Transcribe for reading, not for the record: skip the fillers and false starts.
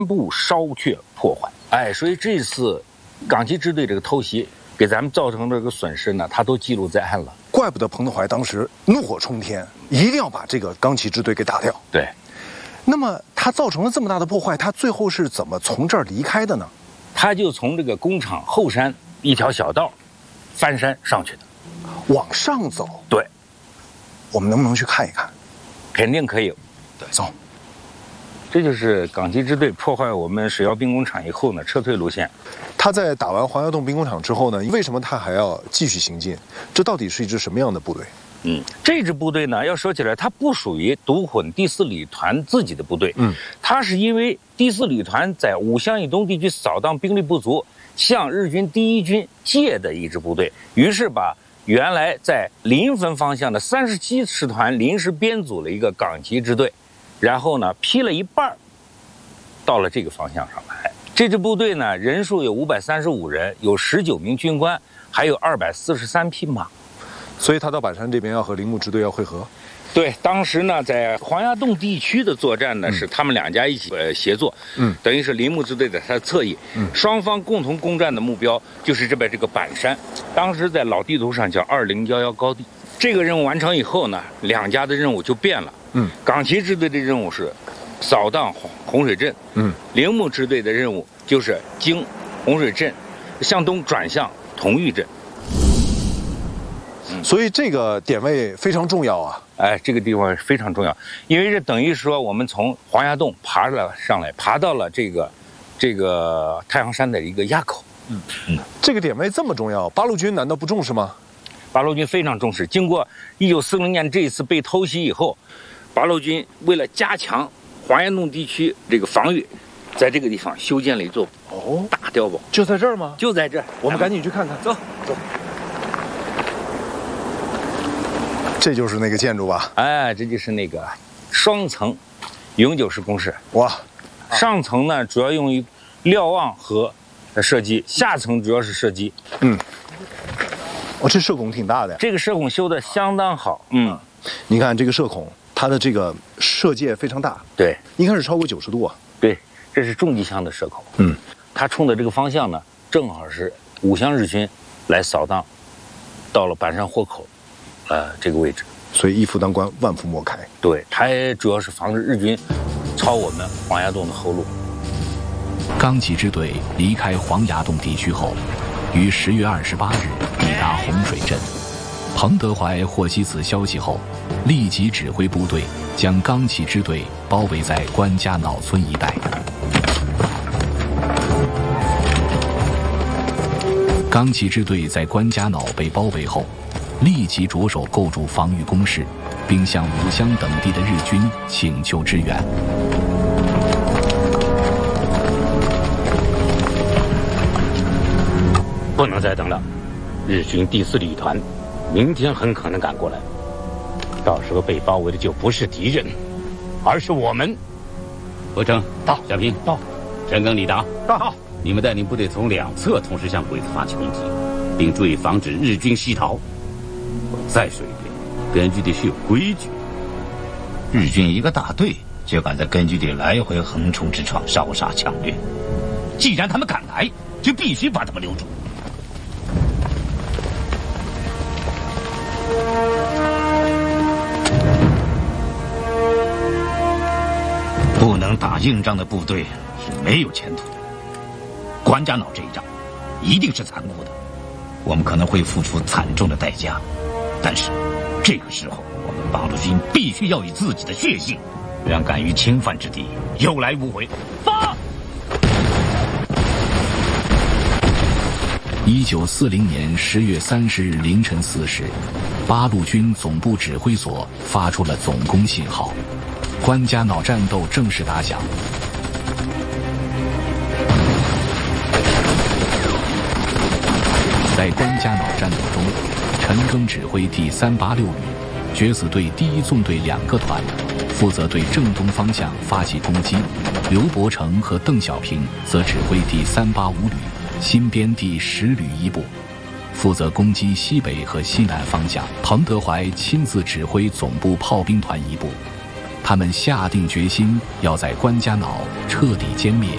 部烧却破坏。哎，所以这次港旗支队这个偷袭给咱们造成的这个损失呢，他都记录在案了。 怪不得彭德怀当时怒火冲天，一定要把这个港旗支队给打掉。 对。 那么他造成了这么大的破坏，他最后是怎么从这儿离开的呢？ 他就从这个工厂后山一条小道翻山上去的， 往上走。 对。 我们能不能去看一看？ 肯定可以。 对，走。 这就是港旗支队破坏我们水药兵工厂以后呢撤退路线。 他在打完黄崖洞兵工厂之后呢，为什么他还要继续行进？这到底是一支什么样的部队？ 这支部队呢，要说起来，它不属于独混第四旅团自己的部队。它是因为第四旅团在五乡以东地区扫荡兵力不足，向日军第一军借的一支部队，于是把原来在临汾方向的37师团临时编组了一个港旗支队，然后呢批了一半，到了这个方向上来。这支部队呢人数有535人，有19名军官，还有243匹马。 所以他到板山这边要和铃木支队要会合。 对，当时呢在黄崖洞地区的作战呢是他们两家一起协作，等于是铃木支队在他的侧翼，双方共同攻占的目标就是这边这个板山，当时在老地图上叫2011高地。这个任务完成以后呢，两家的任务就变了。港旗支队的任务是扫荡洪水镇，铃木支队的任务就是经洪水镇向东转向同玉镇。 所以这个点位非常重要啊！ 哎，这个地方非常重要，因为这等于说我们从黄崖洞爬了上来，爬到了这个太行山的一个垭口。 这个点位这么重要，八路军难道不重视吗？ 八路军非常重视。经过1940年这一次被偷袭以后，八路军为了加强黄崖洞地区这个防御，在这个地方修建了一座大碉堡。 就在这儿吗？ 就在这儿， 我们赶紧去看看。 走。 这就是那个建筑吧？ 哎，这就是那个双层永久式工事。 哇， 上层呢主要用于瞭望和射击，下层主要是射击。 这射孔挺大的。 这个射孔修的相当好。 你看这个射孔，它的这个射界非常大。 对， 应该是超过90度啊。 对，这是重机枪的射孔。它冲的这个方向呢，正好是五乡日军来扫荡，到了板山豁口。这个位置， 所以一夫当关，万夫莫开。 对，它也主要是防止日军抄我们黄崖洞的后路。 港旗支队离开黄崖洞地区后，于10月28日抵达洪水镇。彭德怀获悉此消息后，立即指挥部队将港旗支队包围在关家脑村一带。港旗支队在关家脑被包围后，立即着手构筑防御工事，并向五乡等地的日军请求支援。 不能再等了，日军第四旅团明天很可能赶过来，到时候被包围的就不是敌人，而是我们。伯承到，小平到，陈赓、李达到，你们带领部队从两侧同时向鬼子发起攻击，并注意防止日军西逃。再说一遍，根据地是有规矩。 日军一个大队就敢在根据地来回横冲直撞，烧杀抢掠。既然他们敢来，就必须把他们留住。不能打硬仗的部队是没有前途的。关家脑这一仗一定是残酷的，我们可能会付出惨重的代价。但是，这个时候，我们八路军必须要以自己的血性，让敢于侵犯之敌有来无回。发 ！1940年10月30日凌晨4时，八路军总部指挥所发出了总攻信号，关家脑战斗正式打响。在关家脑战斗中，陈赓指挥第386旅，决死队第1纵队2个团，负责对正东方向发起攻击；刘伯承和邓小平则指挥第385旅，新编第10旅1部，负责攻击西北和西南方向。彭德怀亲自指挥总部炮兵团1部，他们下定决心要在关家脑彻底歼灭